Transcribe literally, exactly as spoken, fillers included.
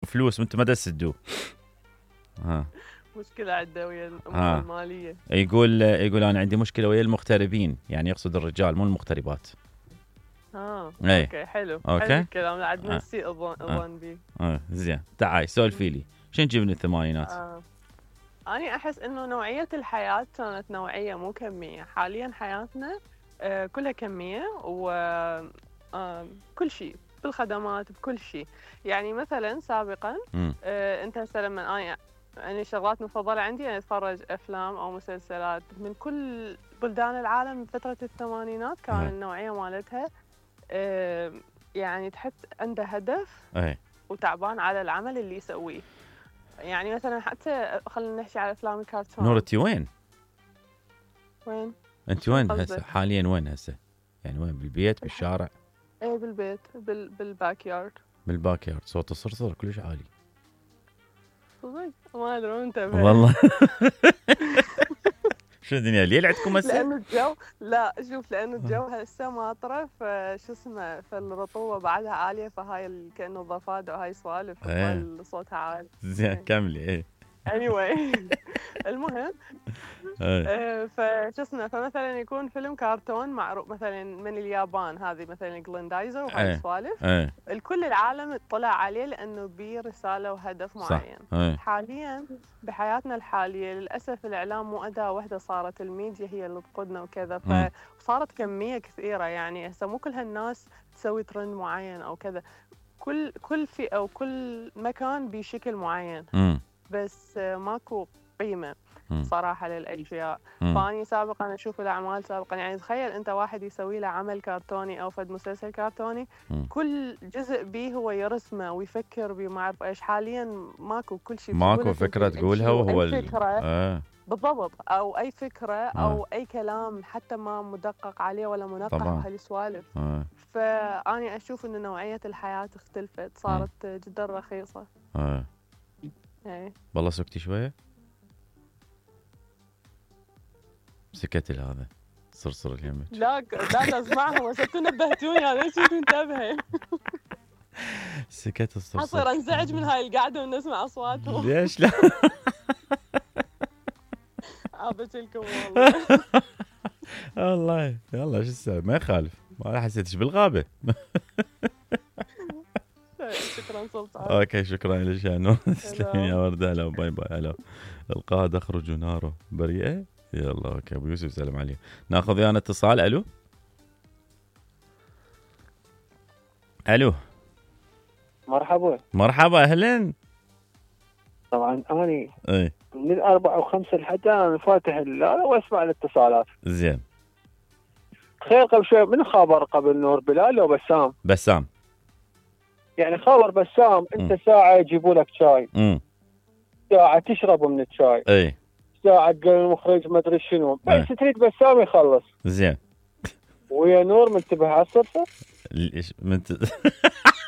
فلوس وانتم ما تسدوا. ها مشكلة عنده ويا الأمور المالية. يقول يقول أنا عندي مشكلة ويا المغتربين، يعني يقصد الرجال مو المغتربات. اه ايه. اوكي حلو. أوكي. حلو الكلام. عاد آه. نسي اظن اظن بي. اه زين. تعالي سولفي لي شنو نجيب من الثمانينات؟ آه. أنا أحس إنه نوعية الحياة كانت نوعية مو كمية. حاليا حياتنا آه كلها كمية و آه كل شيء بالخدمات بكل شيء. يعني مثلا سابقا آه أنت هسه لما أنا يعني شغلات مفضلة عندي أنا أتفرج أفلام أو مسلسلات من كل بلدان العالم. فترة الثمانينات كان أه. النوعية مالتها آه يعني تحس عنده هدف أه. وتعبان على العمل اللي يسويه. يعني مثلا حتى خلينا نحكي على افلام الكرتون. نور انت وين؟ وين؟ انت وين هسه حاليا؟ وين هسه؟ يعني وين؟ بالبيت بالشارع؟ ايه بالبيت بال بالباك يارد. بالباك يارد. صوت الصرصر كلش عالي. صدق ما ادري وين انتبه والله. شو الدنيا ليل عندكم هسه؟ لأن الجو لا شوف لأن الجو هسه ماطرة فشو اسمه فالرطوبة بعدها عالية فهاي كأنه ضفادع وهاي سوالف ايه. صوتها عالي. زين كملي. ايه anyway المهم ايه. فشو اسمه فمثلا يكون فيلم كرتون معروف مثلا من اليابان هذه مثلا جليندايزر وهاي السوالف. ايه. الكل العالم اطلع عليه لأنه بيه رسالة وهدف معين. ايه. حاليا بحياتنا الحالية للأسف الإعلام مو أداة واحدة، صارت الميديا هي اللي تقودنا وكذا. فصارت كمية كثيرة يعني هسه مو كل هالناس تسوي ترند معين أو كذا. كل كل فئة أو كل مكان بشكل معين. م. بس ماكو قيمة م. صراحة للأشياء. م. فاني سابقا أشوف الأعمال سابقا يعني تخيل أنت واحد يسوي له عمل كرتوني أو فد مسلسل كرتوني م. كل جزء بيه هو يرسمه ويفكر بيه ما أعرف إيش. حاليا ماكو كل شيء ماكو فكرة تقولها وهو أي فكرة آه. بالضبط أو أي فكرة أو آه. أي كلام حتى ما مدقق عليه ولا منقح بهالسوالف. آه. فأني أشوف إن نوعية الحياة اختلفت صارت آه. جدا رخيصة. آه. ايه والله سكتي شوية. سكت هذا صرصر اليمك. لا لا لا اسمعهم بس انتوا نبهتوني هذا شيء تنتبهي. سكت الصرصر. حصير انزعج من هاي القعدة ونسمع اصواتهم. ليش لا؟ عابت لكم والله. والله يلا شو السبب ما يخالف. ما حسيتش بالغابة. شكرا سلطان. اوكي شكرا لك يا نور. تسلمين يا وردة. هلا باي باي. هلا. القاها تخرج ناره بريئة. يلا اوكي ابو يوسف سلام عليه. ناخذ ويانا اتصال. الو الو مرحبا. مرحبا اهلا. طبعا اني ايه من أربعة وخمسة لحتى انا فاتح اللالة واسمع الاتصالات. زين. تخيل قبل شوي من خبر قبل نور بلال لو بسام؟ بسام. يعني خبر بسام انت م. ساعة يجيبوا لك شاي. امم ساعة تشرب من الشاي. اي. ساعة قال المخرج ما ادري شنو بس ايه. تريد بسام يخلص. زين. ويا نور منتبه على الصرصر. ليش منت